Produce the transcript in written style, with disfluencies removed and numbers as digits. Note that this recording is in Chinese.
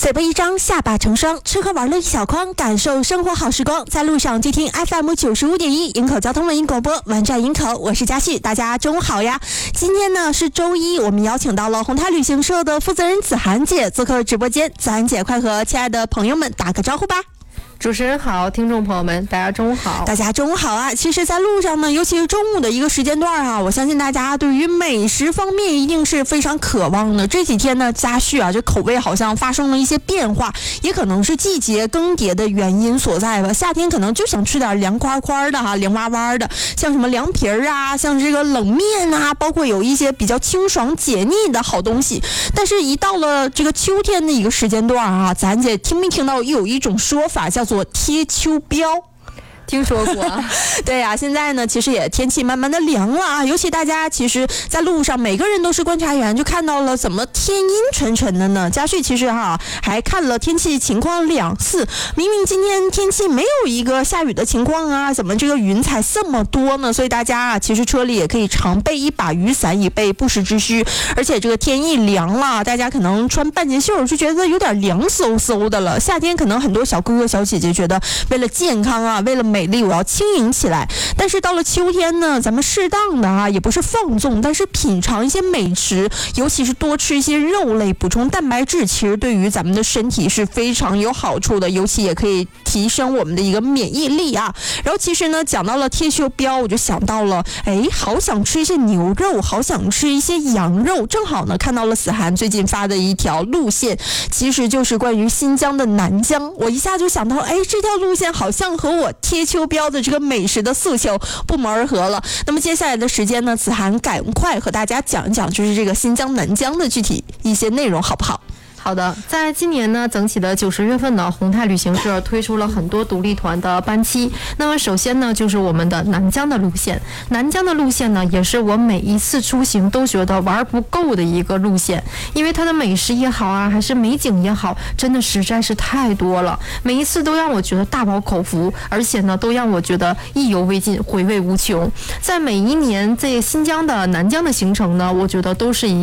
嘴巴一张，下巴成双，吃喝玩乐一小筐，感受生活好时光。在路上就听 FM95.1 营口交通文艺广播，玩转营口，我是佳旭，大家中午好呀。今天呢是周一，我们邀请到了宏泰旅行社的负责人子涵姐做客直播间。子涵姐，快和亲爱的朋友们打个招呼吧。 主持人好，听众朋友们，大家中午好。 大家中午好啊！其实，在路上呢，尤其是中午的一个时间段啊，我相信大家对于美食方面一定是非常渴望的。这几天呢，佳旭啊，这口味好像发生了一些变化，也可能是季节更迭的原因所在吧。夏天可能就想吃点凉快快的哈，凉哇哇的，像什么凉皮儿啊，像这个冷面啊，包括有一些比较清爽解腻的好东西。但是，一到了这个秋天的一个时间段啊，咱姐听没听到有一种说法叫做贴秋膘？ 听说过。 对呀，现在呢其实也天气慢慢的凉了啊，尤其大家其实在路上每个人都是观察员，就看到了怎么天阴沉沉的呢。佳旭其实还看了天气情况2次，明明今天天气没有一个下雨的情况啊，怎么这个云彩这么多呢？所以大家其实车里也可以常备一把雨伞，以备不时之需。而且这个天一凉了，大家可能穿半截袖就觉得有点凉飕飕的了。夏天可能很多小哥哥小姐姐觉得为了健康啊，为了美丽，我要轻盈起来。但是到了秋天呢，咱们适当的也不是放纵，但是品尝一些美食，尤其是多吃一些肉类，补充蛋白质，其实对于咱们的身体是非常有好处的，尤其也可以提升我们的一个免疫力啊。然后其实呢，讲到了贴秋膘，我就想到了，好想吃一些牛肉，好想吃一些羊肉。正好呢，看到了子涵最近发的一条路线，其实就是关于新疆的南疆。我一下就想到，这条路线好像和我贴秋膘的这个美食的诉求不谋而合了。那么接下来的时间呢，子涵赶快和大家讲一讲，就是这个新疆南疆的具体一些内容，好不好？ 好的，在今年呢，整体的90月份呢，宏泰旅行社推出了很多独立团的班期。那么首先呢，就是我们的南疆的路线。南疆的路线呢，也是我每一次出行都觉得玩不够的一个路线，因为它的美食也好啊，还是美景也好，真的实在是太多了。每一次都让我觉得大饱口福，而且呢，都让我觉得意犹未尽，回味无穷。在每一年这新疆的南疆的行程呢，我觉得都是